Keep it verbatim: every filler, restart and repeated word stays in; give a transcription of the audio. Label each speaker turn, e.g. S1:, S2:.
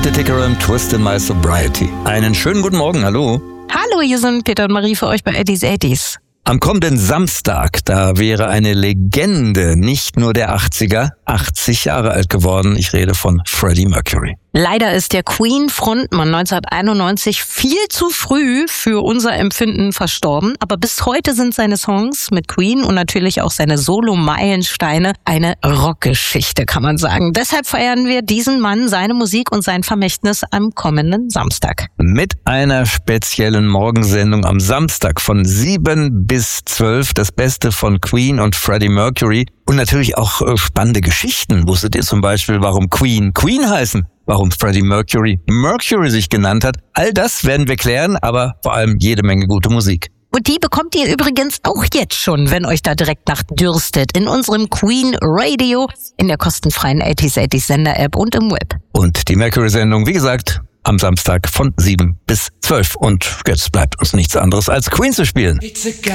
S1: Monte Tickerum, Twist in My Sobriety. Einen schönen guten Morgen, hallo.
S2: Hallo, hier sind Peter und Marie für euch bei Eddies Eddies.
S1: Am kommenden Samstag, da wäre eine Legende, nicht nur der achtziger, achtzig Jahre alt geworden. Ich rede von Freddie Mercury.
S2: Leider ist der Queen-Frontmann neunzehnhunderteinundneunzig viel zu früh für unser Empfinden verstorben. Aber bis heute sind seine Songs mit Queen und natürlich auch seine Solo-Meilensteine eine Rockgeschichte, kann man sagen. Deshalb feiern wir diesen Mann, seine Musik und sein Vermächtnis am kommenden Samstag.
S1: Mit einer speziellen Morgensendung am Samstag von sieben bis zwölf. Das Beste von Queen und Freddie Mercury. Und natürlich auch äh, spannende Geschichten. Wusstet ihr zum Beispiel, warum Queen Queen heißen? Warum Freddie Mercury Mercury sich genannt hat? All das werden wir klären, aber vor allem jede Menge gute Musik.
S2: Und die bekommt ihr übrigens auch jetzt schon, wenn euch da direkt nach dürstet, in unserem Queen Radio, in der kostenfreien Eddies Eddies Sender-App und im Web.
S1: Und die Mercury-Sendung, wie gesagt, am Samstag von sieben bis zwölf. Und jetzt bleibt uns nichts anderes als Queen zu spielen.